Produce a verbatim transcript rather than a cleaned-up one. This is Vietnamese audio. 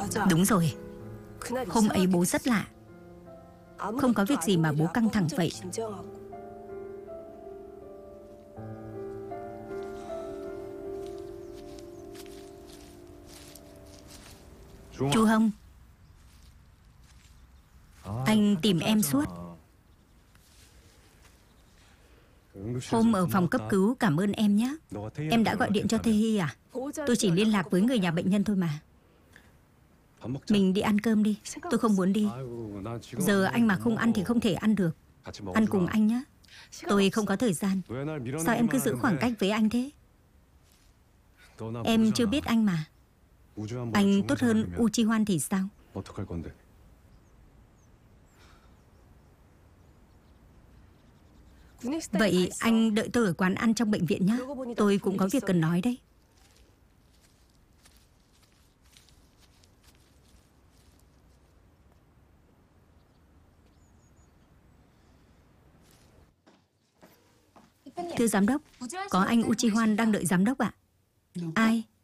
Đúng rồi. Hôm ấy bố rất lạ. Không có việc gì mà bố căng thẳng vậy. Chu Hồng, anh tìm em suốt. Hôm ở phòng cấp cứu cảm ơn em nhé. Em đã gọi điện cho Thê Hy à? Tôi chỉ liên lạc với người nhà bệnh nhân thôi mà. Mình đi ăn cơm đi. Tôi không muốn đi. Giờ anh mà không ăn thì không thể ăn được. Ăn cùng anh nhé. Tôi không có thời gian. Sao em cứ giữ khoảng cách với anh thế? Em chưa biết anh mà. Anh tốt hơn U Chi Hoan thì sao? Vậy anh đợi tôi ở quán ăn trong bệnh viện nhé. Tôi cũng có việc cần nói đấy. Thưa giám đốc, có anh U Chi Hoan đang đợi giám đốc ạ. Ai?